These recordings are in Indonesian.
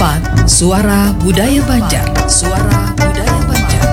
Pro 4, Suara Budaya Banjar. Suara Budaya Banjar.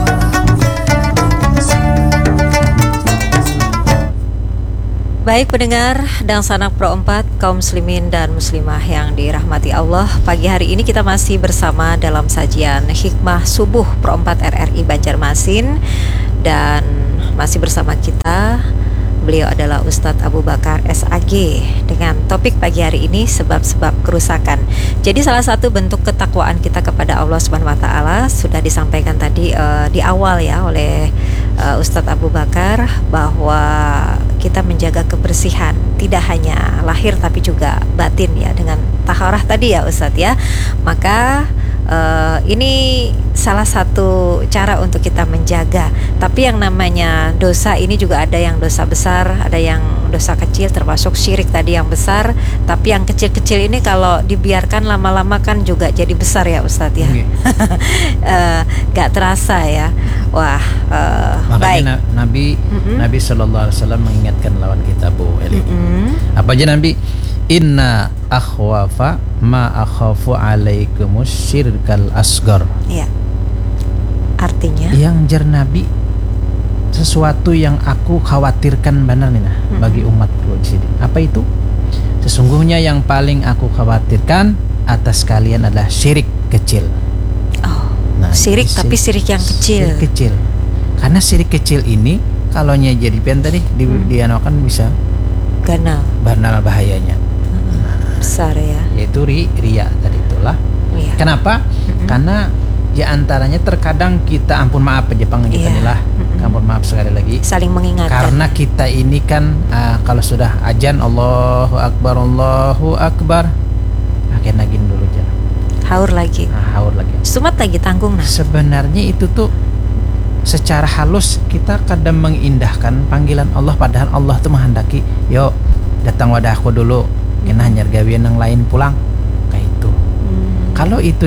Baik pendengar dan sanak Pro 4, kaum muslimin dan muslimah yang dirahmati Allah, pagi hari ini kita masih bersama dalam sajian Hikmah Subuh Pro 4 RRI Banjarmasin, dan masih bersama kita beliau adalah Ustadz Abu Bakar SAG dengan topik pagi hari ini sebab-sebab kerusakan. Jadi salah satu bentuk ketakwaan kita kepada Allah Subhanahu wa taala sudah disampaikan tadi di awal ya oleh Ustadz Abu Bakar, bahwa kita menjaga kebersihan tidak hanya lahir tapi juga batin ya, dengan taharah tadi ya Ustadz ya. Maka ini salah satu cara untuk kita menjaga. Tapi yang namanya dosa ini juga ada yang dosa besar, ada yang dosa kecil, termasuk syirik tadi yang besar. Tapi yang kecil-kecil ini kalau dibiarkan lama-lama kan juga jadi besar ya Ustadz ya. Gak terasa ya. Wah, makanya baik. Nabi Sallallahu Alaihi Wasallam mengingatkan lawan kita, Bu Eli. Apa aja Nabi? Inna akhwafa ma akhafu alaikumus syirkal asgar. Iya. Artinya yang jar Nabi, sesuatu yang aku khawatirkan benar nih nah bagi umatku di sini. Apa itu? Sesungguhnya yang paling aku khawatirkan atas kalian adalah syirik kecil. Oh, nah, syirik tapi syirik yang kecil. Syirik kecil. Karena syirik kecil ini kalau nya jadi pen tadi dianakan bisa banal bahayanya. Besar ya. Yaitu riya tadi itulah. Iya. Kenapa? Karena di antaranya terkadang kita ampun maaf aja panggilanlah. Ampun maaf sekali lagi. Saling mengingatkan. Karena kita ini kan kalau sudah azan Allahu Akbar, akhir nagin dulu aja. Haur lagi. Haur lagi. Sumat lagi tanggung nah. Sebenarnya itu tuh secara halus kita kadang mengindahkan panggilan Allah, padahal Allah tuh menghendaki, yuk datang wadahku dulu. Kena nyargawian yang lain pulang kayak itu. Kalau itu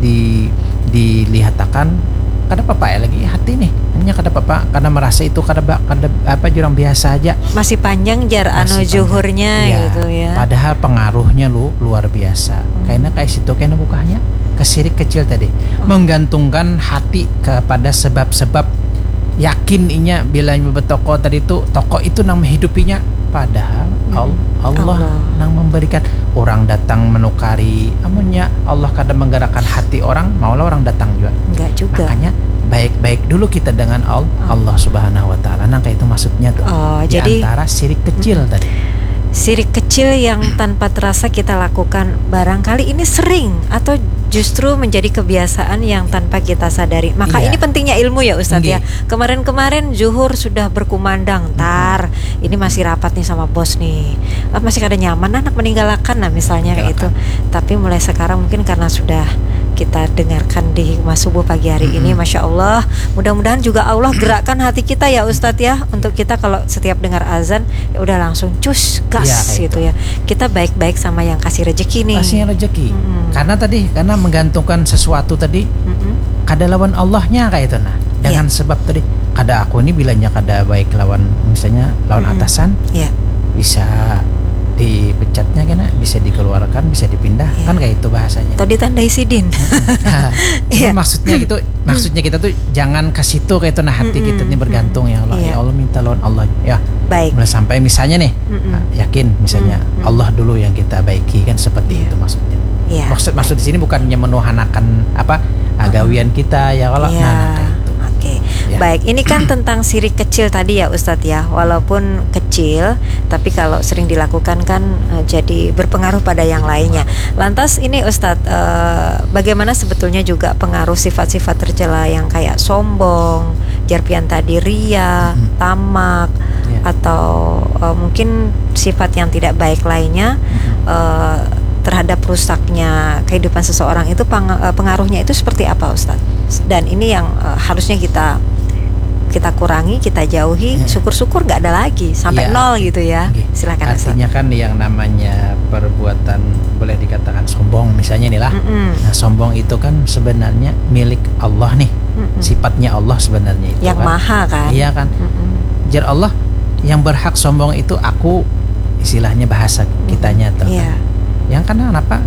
dilihatakan kada apa ya lagi hati nih, hanya kada apa karena merasa itu kada apa jurang biasa aja. Masih panjang jar anu zuhurnya ya, gitu ya. Padahal pengaruhnya luar biasa. Karena kayak situ kena bukanya ke syirik kecil tadi. Menggantungkan hati kepada sebab-sebab, yakin inya bila toko tadi itu toko itu nang menghidupinya. Padahal Allah nang memberikan, orang datang menukari amunnya Allah kadang menggerakkan hati orang, maulah orang datang juga. Enggak juga. Makanya baik-baik dulu kita dengan Allah Subhanahu wa taala. Nah kayak itu maksudnya tuh. Jadi antara syirik kecil tadi. Syirik kecil yang tanpa terasa kita lakukan, barangkali ini sering atau justru menjadi kebiasaan yang tanpa kita sadari. Maka ini pentingnya ilmu ya Ustadz ya. Kemarin-kemarin zuhur sudah berkumandang, ini masih rapat nih sama bos nih, masih kada nyaman anak meninggalkan nah misalnya kayak itu. Tapi mulai sekarang mungkin karena sudah kita dengarkan di Hikmah Subuh pagi hari ini, Masya Allah, mudah-mudahan juga Allah gerakkan hati kita ya Ustadz ya, untuk kita kalau setiap dengar azan ya udah langsung cus gas gitu ya. Kita baik-baik sama yang kasih rezeki nih. Kasih rezeki. Karena menggantungkan sesuatu tadi, kada lawan Allahnya kayak itu nah. Dengan sebab tadi kada aku ini bilanya kada baik lawan misalnya lawan atasan, bisa dipecatnya kena, bisa dikeluarkan, bisa dipindah, kan kayak itu bahasanya. Atau ditandai sidin. Maksudnya kita tuh jangan ke situ kayak itu nah, hati kita ini bergantung ya Allah. Ya Allah minta lawan Allah ya. Baik. Mulai sampai misalnya nih, yakin misalnya Allah dulu yang kita baiki, kan seperti itu maksudnya. Maksud di sini bukannya menuhanakan gawian kita ya Allah. Baik, ini kan tentang syirik kecil tadi ya Ustadz ya. Walaupun kecil, tapi kalau sering dilakukan kan jadi berpengaruh pada yang lainnya. Lantas ini Ustadz, bagaimana sebetulnya juga pengaruh sifat-sifat tercela yang kayak sombong, jarpian tadi, riya, tamak, atau mungkin sifat yang tidak baik lainnya terhadap rusaknya kehidupan seseorang itu, pengaruhnya itu seperti apa Ustadz? Dan ini yang harusnya kita kurangi, kita jauhi. Syukur-syukur nggak ada lagi sampai nol gitu ya. Silakan. Artinya kan yang namanya perbuatan boleh dikatakan sombong misalnya nih lah. Nah sombong itu kan sebenarnya milik Allah nih. Sifatnya Allah sebenarnya itu yang kan maha kan. Iya kan. Jar Allah yang berhak sombong itu aku, istilahnya bahasa kitanya tuh. Yang karena apa?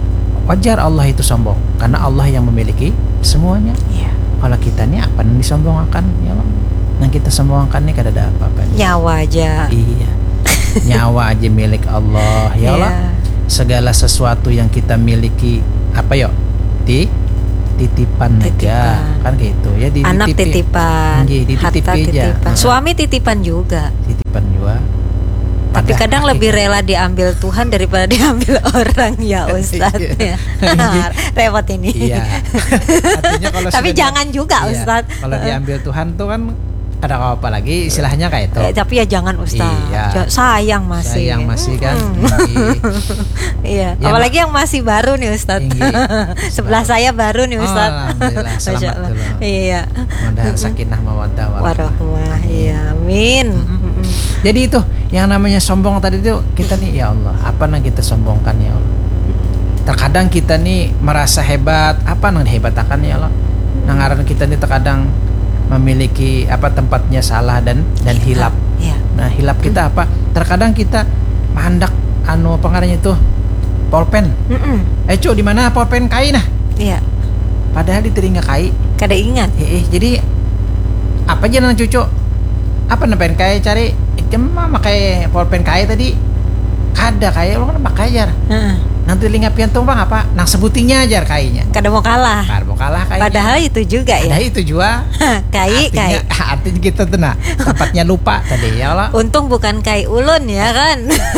wajar Allah itu sombong karena Allah yang memiliki semuanya. Iya. Kalau kita nih apa yang disombongkan ya Allah? Yang kita sombongkan nih kada ada apa-apa. Nyawa aja. Iya. Nyawa aja milik Allah ya Allah. Iya. Segala sesuatu yang kita miliki apa yo? Titipan aja kan gitu ya, Anak titipan, dititipi harta aja. titipan, suami titipan juga. Titipan juga. Tapi Pada kadang lebih hakikat. rela diambil Tuhan daripada diambil orang ya Ustadz ya. Repot ini. Iya. Artinya kalau Tapi sudah jangan juga iya, Ustadz. kalau diambil Tuhan tuh kan ada apa lagi istilahnya kayak itu. Tapi ya jangan Ustadz. Iya. Sayang masih. Sayang masih kan. Iya. Ya, Apalagi yang masih baru nih Ustadz. Tinggi. Sebelah saya baru nih Ustadz. Alhamdulillah, selamat Masya Allah. dulu. Iya. Mudah-mudahan sakinah mawaddah Warahmah. Iya. Amin. Jadi itu yang namanya sombong tadi itu kita nih ya Allah, apa yang kita sombongkan ya Allah. Terkadang kita nih merasa hebat, apa yang dihebatakan ya Allah. Ngaran kita nih terkadang memiliki apa tempatnya salah dan hilap. Iya. Nah, hilap kita apa? Terkadang kita mandak apa ngarannya itu pulpen. Cu di mana pulpen kai nah? Iya. Padahal di telinga kai. Kada ingat. Jadi apa aja nang cucu? Apa nampen kai cari? Cuma pakai pulpen kai tadi. Kada kai lo kan pakai jar. Nanti telinga piantung bang apa? Nang sebutinya ajar kainya. Kada mau kalah. Kada mau kalah kainya. Padahal itu juga ya. Ada itu juga. Kai. Artinya kita tuh nah tempatnya lupa tadi ya Allah. Untung bukan kai ulun ya kan.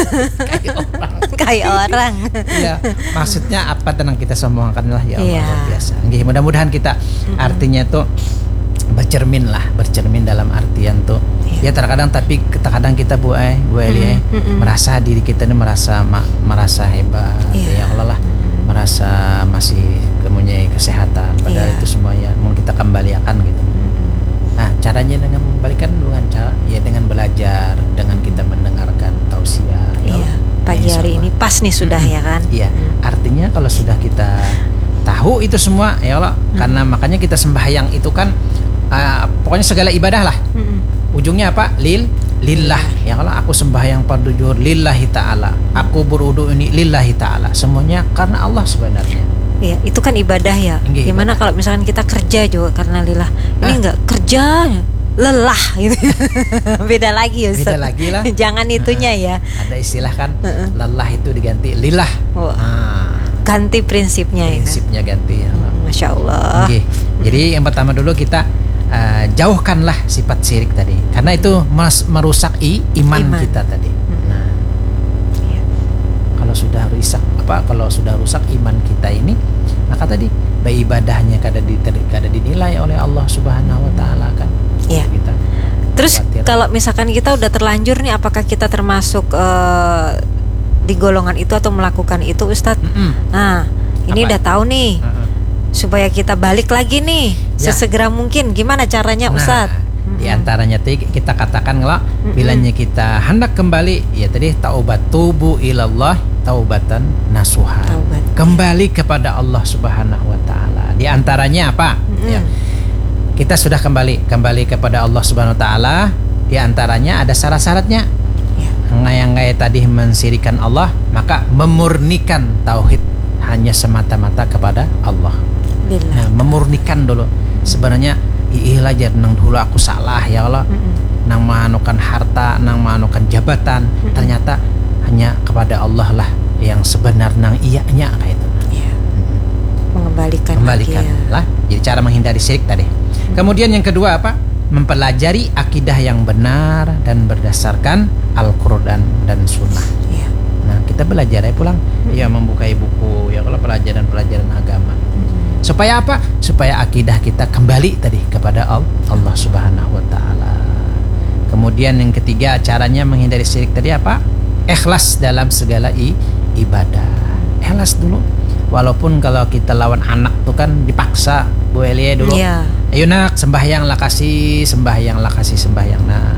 Kai orang. Iya, maksudnya apa tenang kita sombongkan lah ya Allah, Iya. luar biasa. Nggih, mudah-mudahan kita artinya tuh bercermin dalam artian tuh. Iya. Ya terkadang kita Bu Eli merasa diri kita ini merasa hebat Iya. ya Allah lah. Merasa masih mempunyai kesehatan padahal Iya. itu semuanya mau kita kembalikan gitu. Nah, caranya dengan mengembalikan dengan cara ya dengan belajar, dengan kita mendengarkan tausiah. Ya Iya. Allah. Pagi Insya hari Allah. ini pas nih sudah ya kan. Iya, artinya kalau sudah kita tahu itu semua ya Allah, karena makanya kita sembahyang itu kan pokoknya segala ibadah lah. Ujungnya apa? Lillah. Ya Allah, aku sembahyang fardu zuhur lillahi taala. Aku berwudu ini lillahi taala. Semuanya karena Allah sebenarnya. Iya, itu kan ibadah ya. Nggih, Gimana ibadah. kalau misalkan kita kerja juga karena lillah. Ini enggak kerja lelah gitu. Beda lagi ya Ustaz. Beda lagi lah. Jangan itunya ya. Ada istilah kan lelah itu diganti lillah. Wah. Nah, Ganti prinsipnya ya. prinsipnya ganti ya Allah. Masya Allah. Oke. Jadi yang pertama dulu kita jauhkanlah sifat syirik tadi, karena itu merusak iman kita tadi. Nah, Iya. kalau sudah rusak iman kita ini, maka tadi baik ibadahnya kada dinilai oleh Allah Subhanahu Wa Taala kan. Iya. Kita Terus khawatir. kalau misalkan kita udah terlanjur nih, apakah kita termasuk di golongan itu atau melakukan itu Ustadz? Nah, ini Apa? udah tahu nih. Supaya kita balik lagi nih Ya. sesegera mungkin. Gimana caranya Nah, Ustadz? di antaranya tadi kita katakan ngelak bilanya kita hendak kembali ya tadi taubat tubu ilallah taubatan nasuha. Taubat. Kembali kepada Allah Subhanahu Wa Taala. Di antaranya apa? Ya. Kita sudah kembali kepada Allah Subhanahu Wa Taala. Di antaranya ada syarat-syaratnya. Ya. Yang tadi mensirikan Allah, maka memurnikan tauhid hanya semata-mata kepada Allah. Lillah. Nah, memurnikan dulu. Sebenarnya ilajar nang dulu aku salah ya Allah. Nang manukan harta, nang manukan jabatan, ternyata hanya kepada Allah lah yang sebenar nang iyanya kayak itu. Ya. Mengembalikan lagi ya. lah. Jadi cara menghindari syirik tadi. Kemudian yang kedua apa? Mempelajari akidah yang benar dan berdasarkan Al-Qur'an dan Sunnah. Ya. Nah, kita belajar ya pulang, ya membukai buku ya kalau pelajaran agama. Supaya apa? Supaya akidah kita kembali tadi kepada Allah Subhanahu Wa Taala. Kemudian yang ketiga caranya menghindari syirik tadi apa? Ikhlas dalam segala ibadah. Ikhlas dulu. Walaupun kalau kita lawan anak tuh kan dipaksa Bu Elie dulu. Iya. Ayo nak sembahyang lah kasih sembahyang. Nah,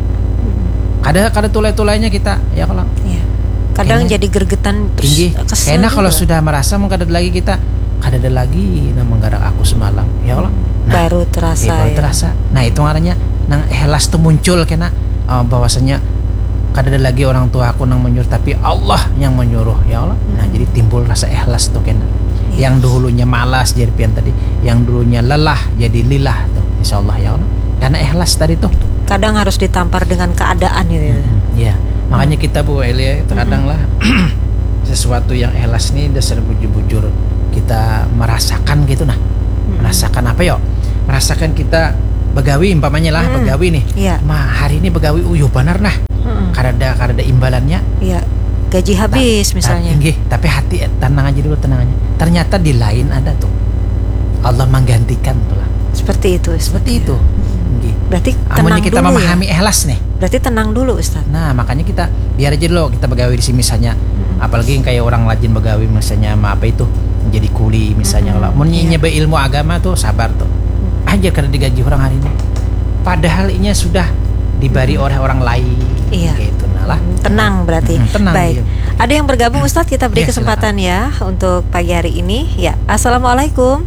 kada tulai-tulainya kita ya kalau. Iya. Kadang Kayaknya jadi gergetan terus tinggi. kesel Karena kalau juga. sudah merasa mau kada ada lagi kita, kada ada lagi nah menggarak aku semalam. Ya Allah. Nah, baru terasa baru ya. terasa. Nah, itu artinya nang ikhlas tuh muncul kena bahwasanya Kada ada lagi orang tua aku yang menyuruh, tapi Allah yang menyuruh ya Allah. Nah jadi timbul rasa ikhlas tuh kan. Yang dulunya malas jadi pian tadi, yang dulunya lelah jadi lillah tuh. Insyaallah ya Allah. Karena ikhlas tadi tuh. Kadang harus ditampar dengan keadaan gitu. Ya, makanya kita Bu Elia terkadang lah sesuatu yang ikhlas nih dasar bujur-bujur kita merasakan gitu nah. Merasakan apa yo? Merasakan kita begawi umpamanya lah, begawi nih. Iya. Hari ini begawi yo benar nah. Karena imbalannya. Iya. Gaji habis misalnya. Tapi hati tenang aja dulu, tenang aja. Ternyata di lain ada tuh. Allah menggantikan tuh lah. Seperti itu. Berarti tenang kita dulu memahami ikhlas nih. Berarti tenang dulu Ustaz. Nah makanya kita biar aja dulu kita begawi di sini misalnya. Apalagi yang kayak orang rajin begawi misalnya apa itu menjadi kuli misalnya. Kalau mau nyebe ilmu agama tuh sabar tuh. Aja karena digaji orang hari ini. Padahal ini sudah diberi oleh orang lain. Iya. Gitu nah lah. Tenang berarti. Tenang. Baik. Iya. Ada yang bergabung Ustadz, kita beri kesempatan ya untuk pagi hari ini. Ya, Assalamualaikum.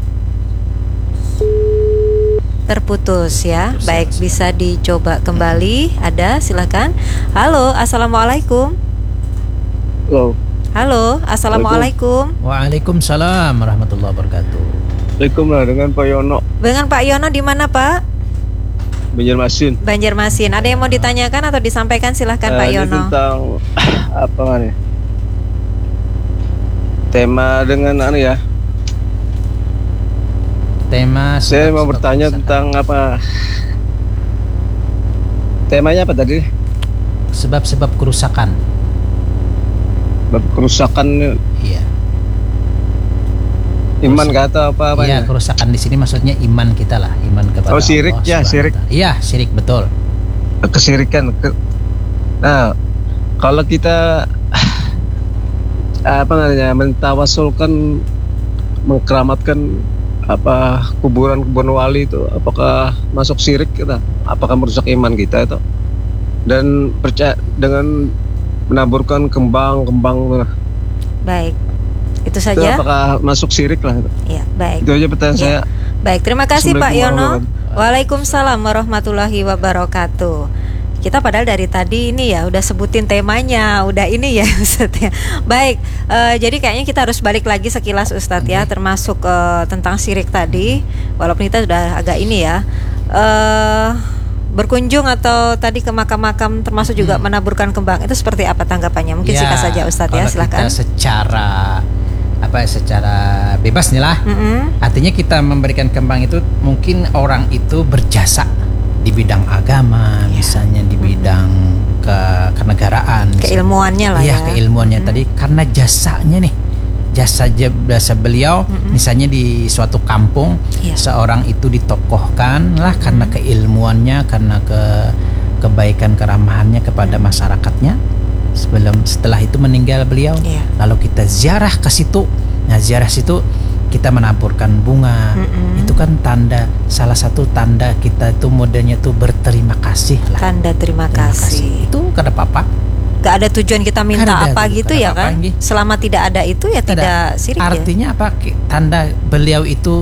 Terputus ya. Baik, bisa dicoba kembali. Ada, silakan. Halo, Assalamualaikum. Halo, Assalamualaikum. Waalaikumsalam warahmatullahi wabarakatuh. Waalaikumsalam, dengan Pak Yono. Dengan Pak Yono di mana Pak? Banjarmasin. Banjarmasin. Ada yang mau ditanyakan atau disampaikan, silahkan Pak Yono. Tentang apa nih? Tema dengan ya. Tema. Saya mau bertanya tentang apa? Temanya apa tadi? Sebab-sebab kerusakan. Sebab kerusakan. Iya. Iman kata apa? Iya, kerusakan di sini maksudnya iman kita lah, iman kepada Allah. Syirik ya, syirik. Iya, syirik betul. Kesirikan. Nah, kalau kita apa namanya mentawasulkan, mengkeramatkan apa kuburan wali itu, apakah masuk syirik kita? Apakah merusak iman kita itu? Dan percaya dengan menaburkan kembang. Baik. Itu saja. Itu apakah masuk syirik lah? Ya, baik. Itu aja pertanyaan saya. Baik, terima kasih Pak Yono. Waalaikumsalam warahmatullahi wabarakatuh. Kita padahal dari tadi ini ya udah sebutin temanya, udah ini ya Ustadz ya. Baik, jadi kayaknya kita harus balik lagi sekilas Ustadz ya, termasuk tentang syirik tadi. Walaupun kita sudah agak ini ya, berkunjung atau tadi ke makam-makam termasuk juga menaburkan kembang, itu seperti apa tanggapannya? Mungkin singkat saja Ustadz ya, silakan. Kita secara bebas nih lah. Artinya kita memberikan kembang itu mungkin orang itu berjasa di bidang agama, misalnya di bidang kenegaraan, keilmuannya lah ya. Keilmuannya tadi karena jasanya nih, jasa beliau, misalnya di suatu kampung seorang itu ditokohkan lah karena keilmuannya, karena kebaikan keramahannya kepada masyarakatnya. Setelah itu meninggal beliau, lalu kita ziarah ke situ. Nah ziarah situ kita menaburkan bunga, itu kan salah satu tanda kita itu modelnya itu berterima kasih lah. Tanda terima kasih. Itu kada apa-apa. Gak ada tujuan kita minta apa gitu ya kan? Selama tidak ada itu ya tidak syirik. Artinya apa? Tanda beliau itu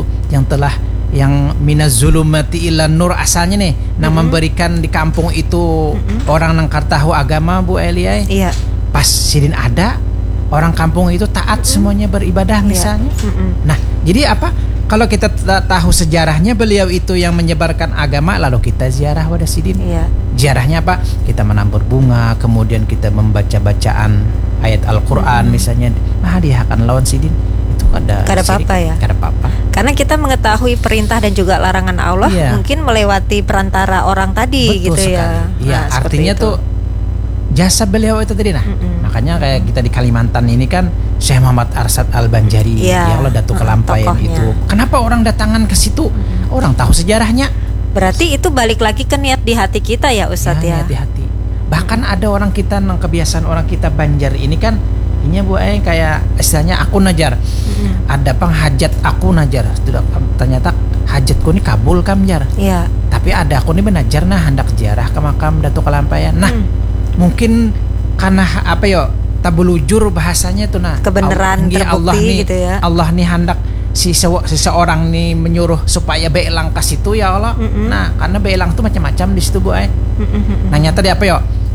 yang minaz zulumati ila nur asalnya nih, yang memberikan di kampung itu orang nang tahu agama Bu Elia. Iya. Pas sidin ada orang kampung itu taat semuanya beribadah misalnya. Nah, jadi apa? Kalau kita tahu sejarahnya beliau itu yang menyebarkan agama, lalu kita ziarah wadah sidin. Ziarahnya apa? Kita menabur bunga, kemudian kita membaca bacaan ayat Al-Qur'an misalnya. Nah, dia akan lawan sidin. Itu kada apa-apa ya. Kada apa-apa. Karena kita mengetahui perintah dan juga larangan Allah, mungkin melewati perantara orang tadi. Betul gitu sekali. ya. Iya, artinya tuh jasa beliau itu tadi nah. Makanya kayak kita di Kalimantan ini kan Syekh Muhammad Arsad Al-Banjari, yang Allah Datuk Kelampaian itu. Kenapa orang datangan ke situ? Orang tahu sejarahnya. Berarti itu balik lagi ke niat di hati kita ya Ustadz ya. Niat di hati. Bahkan ada orang kita yang kebiasaan orang kita Banjar ini kan ini Bu kayak istilahnya aku najar. Ada penghajat aku najar. Ternyata hajatku ini kabul kam jar. Iya. Tapi ada aku ini benajar nah hendak ziarah ke makam Datuk Kelampaian. Nah, mungkin karena apa yo tabulujur bahasanya tuh nah kebenaran terbukti Allah nih, gitu ya. Allah nih hendak seseorang nih menyuruh supaya beelang ke situ ya Allah. Nah karena beelang tuh macam-macam di situ Bu. Nah nyata dia apa yo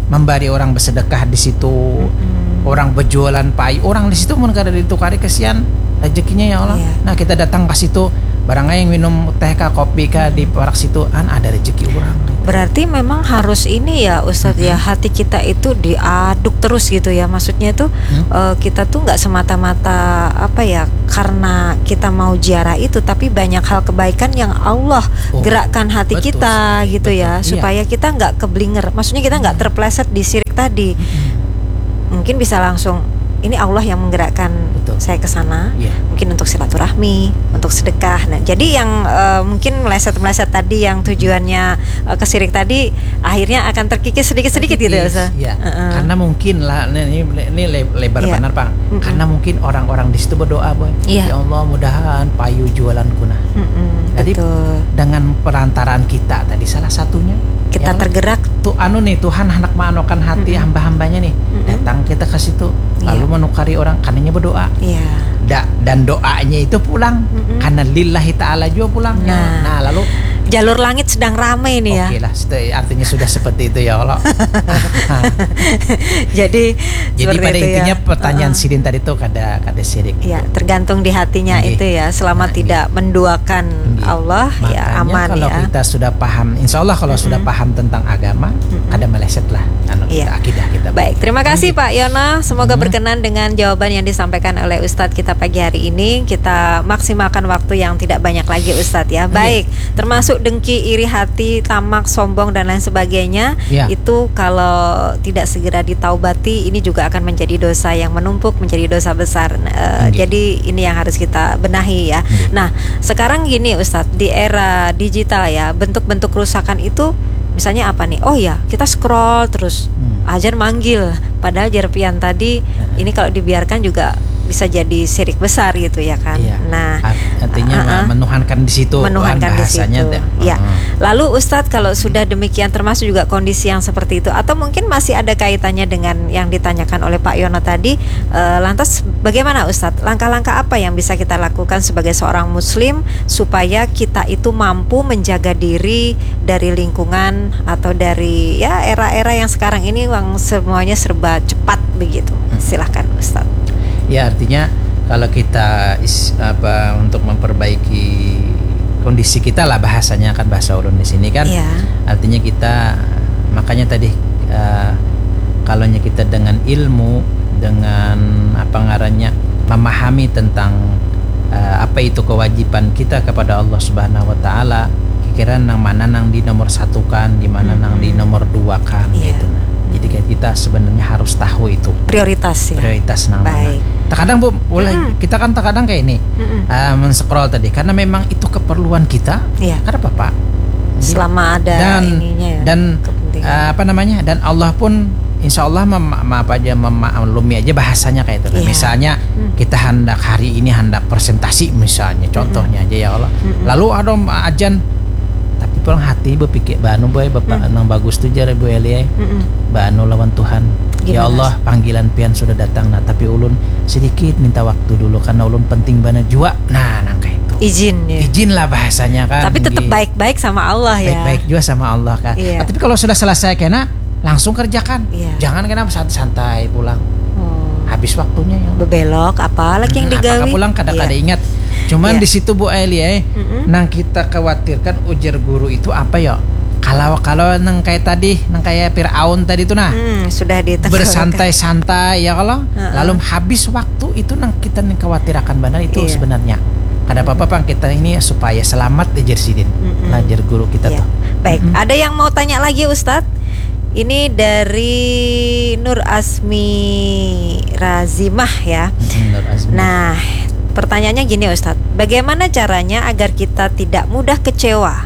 memberi orang bersedekah di situ, orang berjualan payu, orang di situ mun kada ditukari kesian rezekinya ya Allah. Iya. Nah kita datang ke situ, barangnya yang minum teh kah kopi kah di parak situ ada rezeki orang. Berarti memang harus ini ya Ustadz ya, hati kita itu diaduk terus gitu ya. Maksudnya tuh kita tuh nggak semata-mata apa ya karena kita mau ziarah itu, tapi banyak hal kebaikan yang Allah gerakkan hati betul kita sekali, gitu betul. ya, Iya. supaya kita nggak keblinger. Maksudnya kita nggak terpleset di syirik tadi. Mungkin bisa langsung ini Allah yang menggerakkan Betul. saya ke sana. Iya. Mungkin untuk silaturahmi, untuk sedekah. Nah, jadi yang mungkin meleset-meleset tadi yang tujuannya ke syirik tadi akhirnya akan terkikis sedikit-sedikit gitu ya Ustaz. Iya. Karena mungkin lah ini lebar Iya. benar Pak. Karena mungkin orang-orang di situ berdoa, boy. Iya. Ya Allah, mudahan payu jualanku nah. Jadi Betul. dengan perantaraan kita tadi salah satunya Kita ya Allah, tergerak. tuh nih Tuhan hendak manokan hati hamba-hambanya nih. Datang kita ke situ lalu menukari orang karenanya berdoa. Iya. Dan doanya itu pulang karena lillahi ta'ala juga pulangnya. Nah lalu Jalur langit sedang ramai nih ya. oke lah, artinya sudah seperti itu ya Allah. Jadi seperti pada itu intinya ya. pertanyaan Sirin tadi tuh kada syirik. Ya, tergantung di hatinya Nggih. itu ya. Selama Nah, tidak menduakan Nggih. Allah ya Makanya aman kalau ya. kita sudah paham, insya Allah kalau sudah paham tentang agama, kada meleset lah Iya. akidah kita. Baik, terima kasih Pak Yono. Semoga berkenan dengan jawaban yang disampaikan oleh Ustadz kita pagi hari ini. Kita maksimalkan waktu yang tidak banyak lagi Ustadz ya. Baik, termasuk dengki, iri hati, tamak, sombong dan lain sebagainya. Iya. Itu kalau tidak segera ditaubati, ini juga akan menjadi dosa yang menumpuk, menjadi dosa besar. Jadi ini yang harus kita benahi ya. Nah, sekarang gini Ustadz, di era digital ya, bentuk-bentuk kerusakan itu misalnya apa nih? Oh ya, kita scroll terus ajar manggil. Padahal jarpian tadi ini kalau dibiarkan juga bisa jadi syirik besar gitu ya kan. Iya. Nah, artinya menuhankan di situ. menuhankan di situ. bahasanya. Ya. Lalu Ustadz kalau sudah demikian termasuk juga kondisi yang seperti itu atau mungkin masih ada kaitannya dengan yang ditanyakan oleh Pak Yono tadi, lantas bagaimana Ustadz? Langkah-langkah apa yang bisa kita lakukan sebagai seorang muslim supaya kita itu mampu menjaga diri dari lingkungan atau dari ya era-era yang sekarang ini yang semuanya serba cepat begitu. Silahkan Ustadz. Ya artinya kalau kita untuk memperbaiki kondisi kita lah, bahasanya kan bahasa ulun di sini kan. Iya. Artinya kita makanya tadi kalau kita dengan ilmu, dengan apa ngarannya memahami tentang apa itu kewajiban kita kepada Allah Subhanahu wa taala, kira-kira nang mana nang di nomor satukan, di mana nang di nomor dua kan gitu. Jadi kayak kita sebenarnya harus tahu itu Prioritas ya. prioritas nang Baik. mana. Terkadang Bu, boleh kita kan terkadang kayak ini men-scroll tadi karena memang itu keperluan kita. Iya. Karena Pak Selama ada ininya ya. dan kepentingan. dan Allah pun insya Allah memaklumi aja bahasanya kayak itu. Iya. Misalnya kita hari ini hendak presentasi misalnya, contohnya aja ya Allah. Lalu ada ajan tapi pulang hati berpikir banu boy bapak nang bagus tuh jar Bu Elia. Banu lawan Tuhan. Ya Gimana? Allah, panggilan pian sudah datang nah tapi ulun sedikit minta waktu dulu karena ulun penting banget jua. Nah, nang kayak itu. Izin ya. Izin lah bahasanya kan. Tapi tetap Nggih. baik-baik sama Allah ya. Baik-baik juga sama Allah kan. Iya. Tapi kalau sudah selesai kena langsung kerjakan. Iya. Jangan kena santai pulang. Habis waktunya yang Bebelok apalagi yang digawe. apakah pulang kadang-kadang ingat. Cuman Iya. di situ Bu Elia nang kita khawatirkan ujar guru itu apa ya? Kalau nang kayak tadi, nang kayak Firaun tadi itu nah. Sudah ditentukan. Bersantai-santai ya kalau lalu habis waktu itu nang kita nih khawatirkan benar itu Iya. sebenarnya. Kada apa-apa Bang, kita ini supaya selamat ajar sidin. Lajar guru kita Iya. tuh. Baik, ada yang mau tanya lagi Ustadz? Ini dari Nur Asmi Razimah ya. Nur Azmi. Nah, pertanyaannya gini Ustadz, bagaimana caranya agar kita tidak mudah kecewa?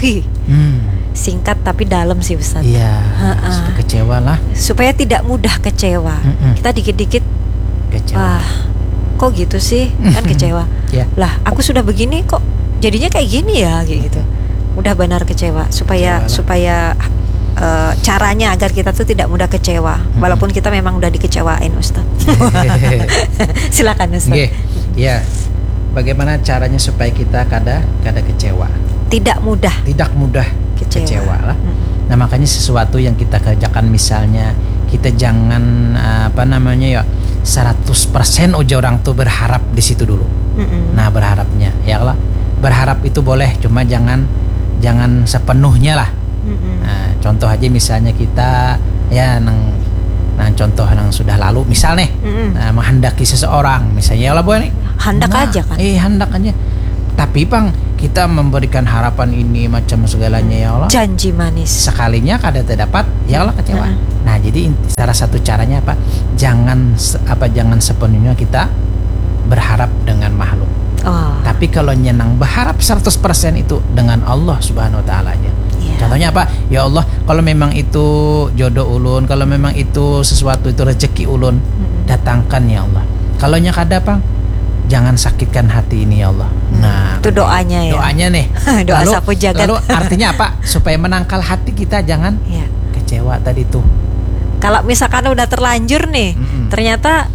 Singkat tapi dalam sih Ustadz. Iya, sudah kecewa lah. Supaya tidak mudah kecewa. Kita dikit-dikit, Kecewa. wah, kok gitu sih? Kan kecewa. Ya. Lah, aku sudah begini kok jadinya kayak gini ya, kayak gitu. Udah benar kecewa. Supaya caranya agar kita tuh tidak mudah kecewa, walaupun kita memang udah dikecewain Ustadz. Silakan Ustadz. Nggih. Ya. Bagaimana caranya supaya kita kada kecewa? Tidak mudah Tidak mudah kecewa lah. Nah makanya sesuatu yang kita kerjakan, misalnya kita jangan 100% uji orang tuh berharap di situ dulu. Nah berharapnya ya Allah, berharap itu boleh, cuma jangan sepenuhnya lah. Nah, contoh aja misalnya kita ya contoh yang sudah lalu misal nih, menghendaki seseorang misalnya ya Allah boleh nih, Hendak aja kan. hendak aja. Tapi Bang, kita memberikan harapan ini macam segalanya ya Allah, Janji manis. sekalinya kada terdapat ya Allah kecewa. Nah jadi salah satu caranya apa, jangan sepenuhnya kita berharap dengan makhluk. Tapi kalau nyenang berharap 100% itu dengan Allah Subhanahu wa taala aja. Contohnya apa? Ya Allah, kalau memang itu jodoh ulun, kalau memang itu sesuatu itu rezeki ulun, datangkan ya Allah. Kalau nya kada Bang, jangan sakitkan hati ini ya Allah. Nah, itu doanya ya. Doanya nih. Doa sapu jagat. Lalu artinya apa? Supaya menangkal hati kita jangan kecewa tadi tuh. Kalau misalkan udah terlanjur nih, ternyata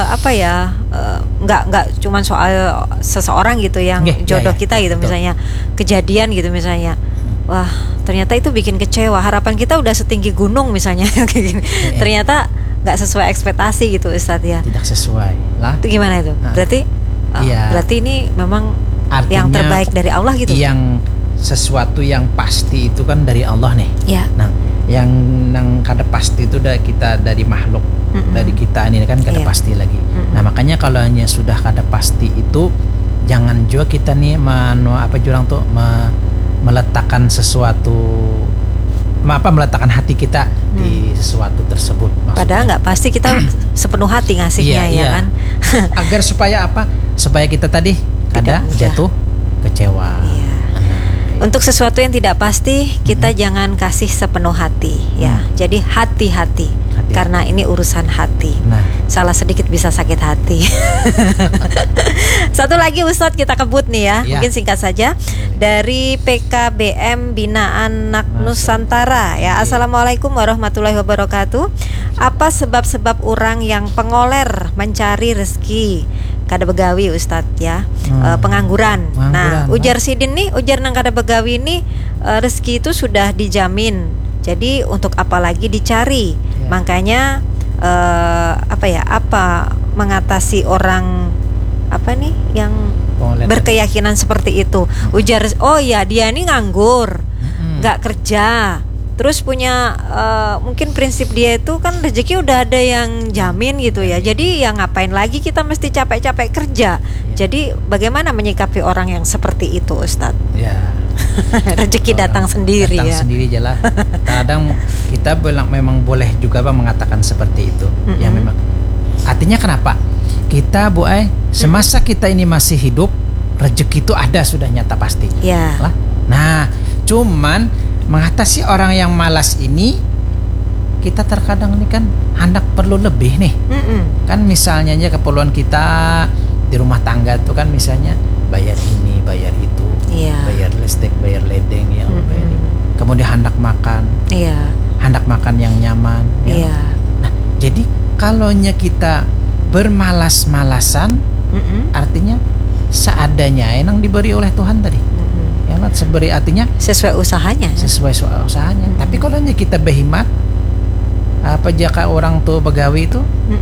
nggak cuman soal seseorang gitu yang jodoh kita gitu, misalnya kejadian gitu misalnya. Wah, ternyata itu bikin kecewa. Harapan kita udah setinggi gunung misalnya. Ternyata nggak sesuai ekspektasi gitu Ustadz ya. Tidak sesuai lah. Itu gimana itu? Berarti ini memang artinya yang terbaik dari Allah gitu. Yang sesuatu yang pasti itu kan dari Allah nih. Ya. Nah, yang kada pasti itu dari makhluk, dari kita ini kan kada pasti lagi. Nah, makanya kalau hanya sudah kada pasti itu, jangan juga kita nih meletakkan sesuatu, meletakkan hati kita di sesuatu tersebut. Maksudnya. Padahal nggak pasti kita sepenuh hati ngasihnya ya kan. Agar supaya apa? Supaya kita tadi kada jatuh kecewa. Iya. Untuk sesuatu yang tidak pasti kita jangan kasih sepenuh hati ya. Jadi hati-hati karena ini urusan hati. Salah sedikit bisa sakit hati. Satu lagi Ustadz kita kebut nih ya. Mungkin singkat saja dari PKBM Bina Anak Nusantara ya. Assalamualaikum warahmatullahi wabarakatuh. Apa sebab-sebab orang yang pengoler mencari rezeki? Kada begawi Ustadz ya, pengangguran. Nah, ujar Sidin nih, ujar nang kada begawi ini rezeki itu sudah dijamin. Jadi untuk apa lagi dicari? Makanya mengatasi orang yang berkeyakinan seperti itu. Ujar, dia ini nganggur, nggak kerja. Terus punya mungkin prinsip dia itu kan rezeki udah ada yang jamin gitu ya. Jadi ya ngapain lagi kita mesti capek-capek kerja. Jadi bagaimana menyikapi orang yang seperti itu Ustadz? Ya. Rezeki datang sendiri datang ya. Sendiri aja lah. Kadang kita memang boleh juga mengatakan seperti itu. Yang memang artinya kenapa? Kita semasa kita ini masih hidup, rezeki itu ada sudah nyata pasti. Ya. Nah, cuman mengatasi orang yang malas ini, kita terkadang ini kan hendak perlu lebih nih. Kan misalnya aja keperluan kita di rumah tangga tuh kan misalnya bayar ini, bayar itu, bayar listrik, bayar ledeng ya, kemudian hendak makan, hendak makan yang nyaman. Nah, jadi kalaunya kita bermalas-malasan, artinya seadanya yang diberi oleh Tuhan tadi. Seberi artinya sesuai usahanya. Tapi kalau kita berhemat, jika orang tuh begawi itu,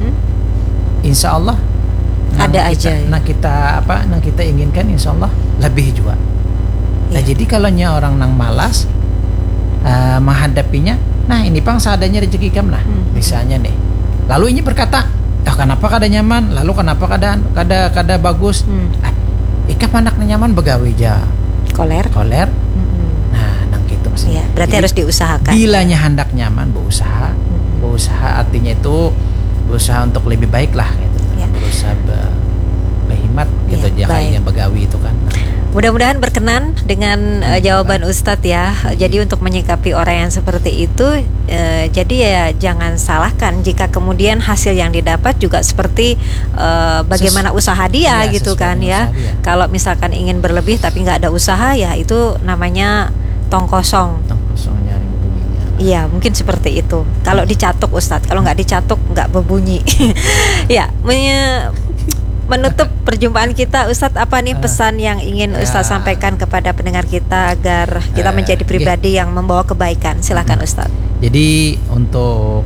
insya Allah ada aja. Kita inginkan insya Allah lebih juga. Nah jadi kalau orang nang malas menghadapinya, nah ini Pang seadanya rezeki kamu lah. Misalnya nih, lalu ini berkata, kenapa kada nyaman? Lalu kenapa kada bagus? Ika anaknya nyaman begawi aja. Koler. Nah, nang gitu maksudnya. Berarti jadi, harus diusahakan. Bilanya hendak nyaman, berusaha. Berusaha artinya itu berusaha untuk lebih baik lah gitu. Berusaha berhemat gitu jangan begawi itu kan. Mudah-mudahan berkenan dengan jawaban Ustadz ya. Jadi untuk menyikapi orang yang seperti itu, jadi ya jangan salahkan jika kemudian hasil yang didapat juga seperti bagaimana usaha dia gitu kan ya. Kalau misalkan ingin berlebih tapi nggak ada usaha ya itu namanya tong kosong. Nyaring bunyinya. Iya mungkin seperti itu. Kalau dicatuk Ustadz, kalau nggak dicatuk nggak berbunyi. Ya menutup perjumpaan kita, Ustadz, apa nih pesan yang ingin Ustadz sampaikan kepada pendengar kita agar kita menjadi pribadi yang membawa kebaikan? Silakan Ustadz. Jadi untuk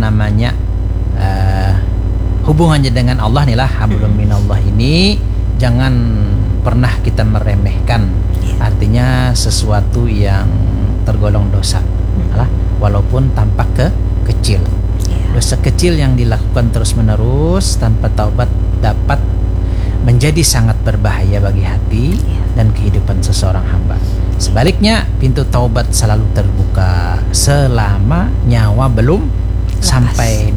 hubungannya dengan Allah nih lah, hablum minallah ini jangan pernah kita meremehkan. Artinya sesuatu yang tergolong dosa, walaupun tampak kecil. Dosa kecil yang dilakukan terus-menerus tanpa taubat dapat menjadi sangat berbahaya bagi hati dan kehidupan seseorang hamba. Sebaliknya, pintu taubat selalu terbuka selama nyawa belum sampai